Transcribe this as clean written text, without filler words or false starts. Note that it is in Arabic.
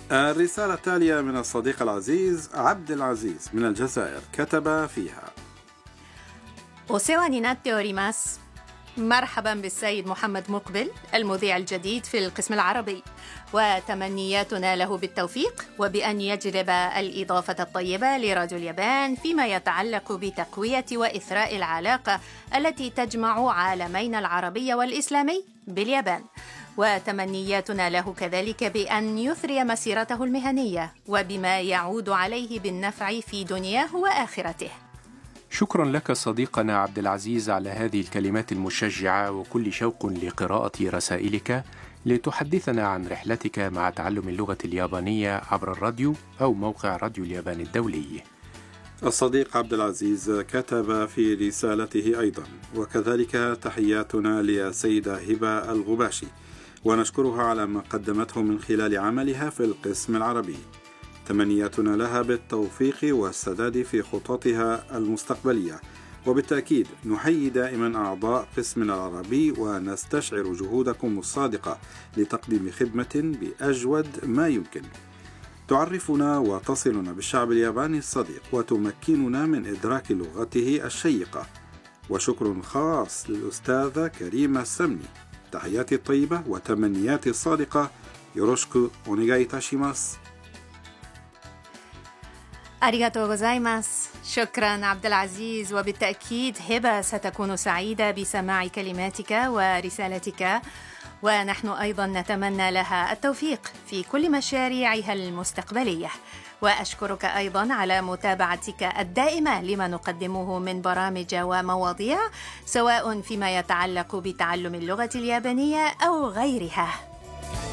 الرسالة التالية من الصديق العزيز عبد العزيز من الجزائر، كتب فيها: お世話になっております. مرحبا بالسيد محمد مقبل المذيع الجديد في القسم العربي، وتمنياتنا له بالتوفيق وبأن يجلب الإضافة الطيبة لراديو اليابان فيما يتعلق بتقوية وإثراء العلاقة التي تجمع عالمين العربي والإسلامي باليابان، وتمنياتنا له كذلك بأن يثري مسيرته المهنية وبما يعود عليه بالنفع في دنياه وآخرته. شكرا لك صديقنا عبد العزيز على هذه الكلمات المشجعة، وكل شوق لقراءة رسائلك لتحدثنا عن رحلتك مع تعلم اللغة اليابانية عبر الراديو أو موقع راديو اليابان الدولي. الصديق عبد العزيز كتب في رسالته أيضا: وكذلك تحياتنا للسيدة هبة الغباشي، ونشكرها على ما قدمته من خلال عملها في القسم العربي. تمنياتنا لها بالتوفيق والسداد في خططها المستقبلية، وبالتأكيد نحيي دائما أعضاء قسمنا العربي ونستشعر جهودكم الصادقة لتقديم خدمة بأجود ما يمكن. تعرفنا وتصلنا بالشعب الياباني الصديق، وتمكننا من إدراك لغته الشيقة. وشكر خاص للأستاذة كريمة السمني. تحياتي الطيبة وتمنياتي الصادقة. يوروشكو أونيغاي تاشيماس. ありがとうございます. شكرا عبد العزيز، وبالتأكيد هبة ستكون سعيدة بسماع كلماتك ورسالتك، ونحن أيضا نتمنى لها التوفيق في كل مشاريعها المستقبلية. وأشكرك أيضا على متابعتك الدائمة لما نقدمه من برامج ومواضيع، سواء فيما يتعلق بتعلم اللغة اليابانية أو غيرها.